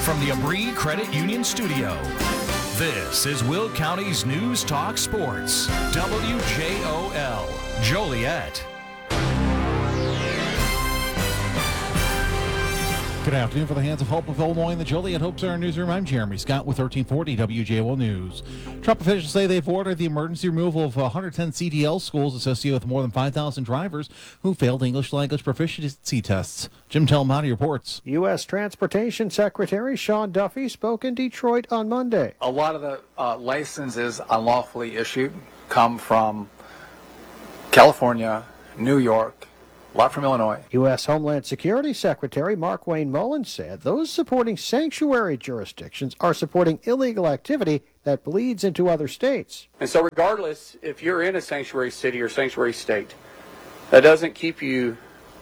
from the Abri Credit Union Studio, this is Will County's News Talk Sports, WJOL, Joliet. Good afternoon. For the Hands of Hope of Illinois in the Joliet Hope Center newsroom, I'm Jeremy Scott with 1340 WJOL News. Trump officials say they've ordered the emergency removal of 110 CDL schools associated with more than 5,000 drivers who failed English language proficiency tests. Jim Telmati reports. U.S. Transportation Secretary Sean Duffy spoke in Detroit on Monday. A lot of the licenses unlawfully issued come from California, New York, a lot from Illinois. U.S. Homeland Security Secretary Markwayne Mullins said those supporting sanctuary jurisdictions are supporting illegal activity that bleeds into other states. And so regardless if you're in a sanctuary city or sanctuary state, that doesn't keep you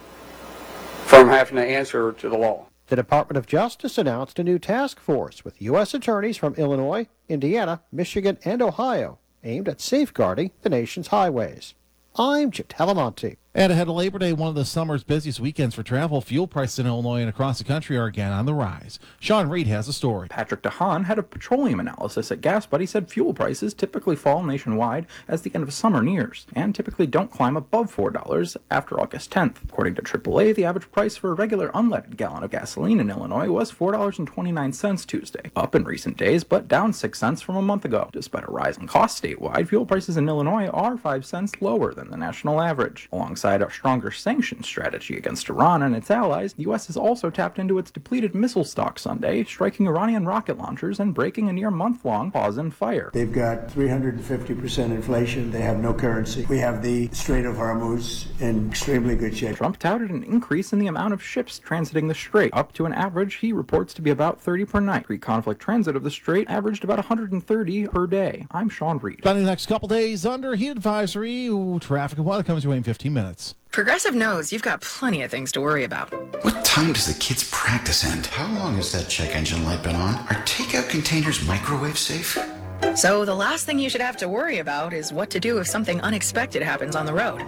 from having to answer to the law. The Department of Justice announced a new task force with U.S. attorneys from Illinois, Indiana, Michigan, and Ohio aimed at safeguarding the nation's highways. I'm Jim Talamonte. And ahead of Labor Day, one of the summer's busiest weekends for travel, fuel prices in Illinois and across the country are again on the rise. Sean Reed has a story. Patrick DeHaan, head of petroleum analysis at GasBuddy, said fuel prices typically fall nationwide as the end of summer nears and typically don't climb above $4 after August 10th. According to AAA, the average price for a regular unleaded gallon of gasoline in Illinois was $4.29 Tuesday, up in recent days but down 6 cents from a month ago. Despite a rise in cost statewide, fuel prices in Illinois are 5 cents lower than the national average. Alongside a stronger sanctions strategy against Iran and its allies, the U.S. has also tapped into its depleted missile stock Sunday, striking Iranian rocket launchers and breaking a near month-long pause in fire. They've got 350% inflation. They have no currency. We have the Strait of Hormuz in extremely good shape. Trump touted an increase in the amount of ships transiting the strait, up to an average he reports to be about 30 per night. Pre-conflict transit of the strait averaged about 130 per day. I'm Sean Reed. Spending the next couple days under heat advisory. Traffic and weather comes your way in 15 minutes. Progressive knows you've got plenty of things to worry about. What time does the kids' practice end? How long has that check engine light been on? Are takeout containers microwave safe? So the last thing you should have to worry about is what to do if something unexpected happens on the road.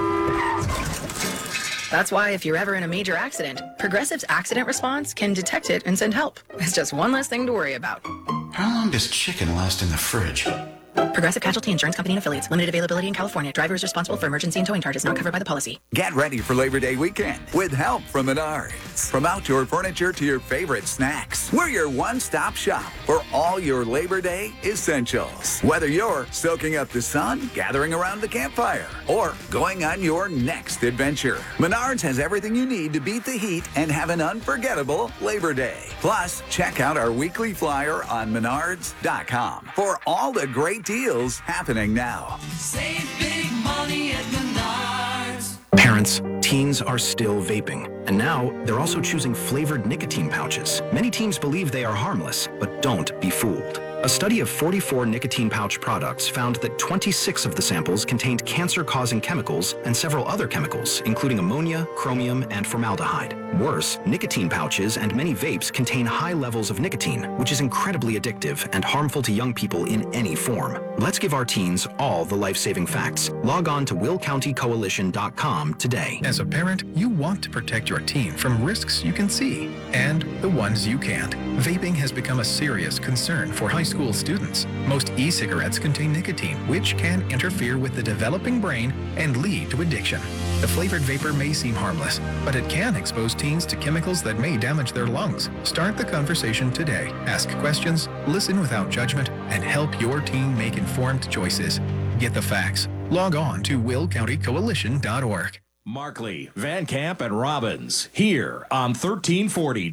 That's why if you're ever in a major accident, Progressive's accident response can detect it and send help. It's just one less thing to worry about. How long does chicken last in the fridge? Progressive Casualty Insurance Company and Affiliates. Limited availability in California. Driver is responsible for emergency and towing charges not covered by the policy. Get ready for Labor Day weekend with help from Menards. From outdoor furniture to your favorite snacks, we're your one-stop shop for all your Labor Day essentials. Whether you're soaking up the sun, gathering around the campfire, or going on your next adventure, Menards has everything you need to beat the heat and have an unforgettable Labor Day. Plus, check out our weekly flyer on Menards.com for all the great deals happening now. Save big money at Menards. Parents, teens are still vaping, and now they're also choosing flavored nicotine pouches. Many teens believe they are harmless, but don't be fooled. A study of 44 nicotine pouch products found that 26 of the samples contained cancer-causing chemicals and several other chemicals, including ammonia, chromium, and formaldehyde. Worse, nicotine pouches and many vapes contain high levels of nicotine, which is incredibly addictive and harmful to young people in any form. Let's give our teens all the life-saving facts. Log on to willcountycoalition.com today. As a parent, you want to protect your teen from risks you can see and the ones you can't. Vaping has become a serious concern for high school students. Most e-cigarettes contain nicotine, which can interfere with the developing brain and lead to addiction. The flavored vapor may seem harmless, but it can expose teens to chemicals that may damage their lungs. Start the conversation today. Ask questions, listen without judgment, and help your teen make informed choices. Get the facts. Log on to willcountycoalition.org. Markley, Van Camp, and Robbins, here on 1340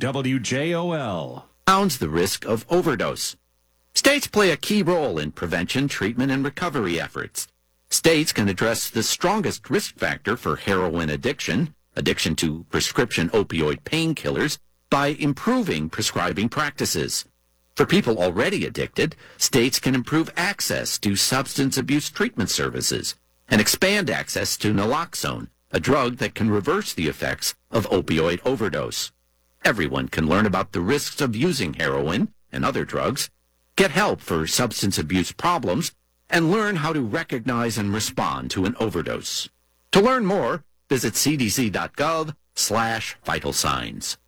WJOL. Pounds the risk of overdose. States play a key role in prevention, treatment, and recovery efforts. States can address the strongest risk factor for heroin addiction to prescription opioid painkillers, by improving prescribing practices. For people already addicted, states can improve access to substance abuse treatment services and expand access to naloxone, a drug that can reverse the effects of opioid overdose. Everyone can learn about the risks of using heroin and other drugs, get help for substance abuse problems, and learn how to recognize and respond to an overdose. To learn more, visit cdc.gov/vital signs.